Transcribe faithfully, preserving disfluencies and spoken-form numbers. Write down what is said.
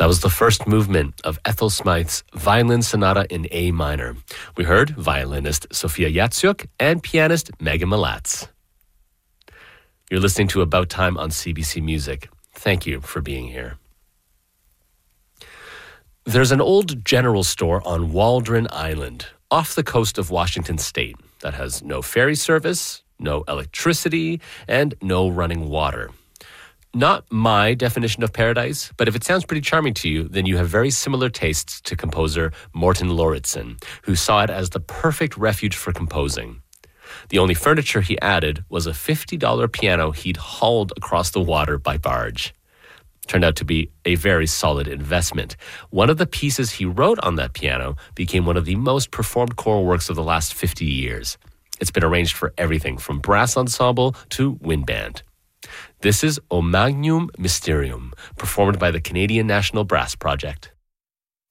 That was the first movement of Ethel Smythe's Violin Sonata in A minor. We heard violinist Sofia Yatsiuk and pianist Megan Malatz. You're listening to About Time on C B C Music. Thank you for being here. There's an old general store on Waldron Island, off the coast of Washington State, that has no ferry service, no electricity, and no running water. Not my definition of paradise, but if it sounds pretty charming to you, then you have very similar tastes to composer Morten Lauritsen, who saw it as the perfect refuge for composing. The only furniture he added was a fifty dollars piano he'd hauled across the water by barge. Turned out to be a very solid investment. One of the pieces he wrote on that piano became one of the most performed choral works of the last fifty years. It's been arranged for everything from brass ensemble to wind band. This is O Magnum Mysterium, performed by the Canadian National Brass Project.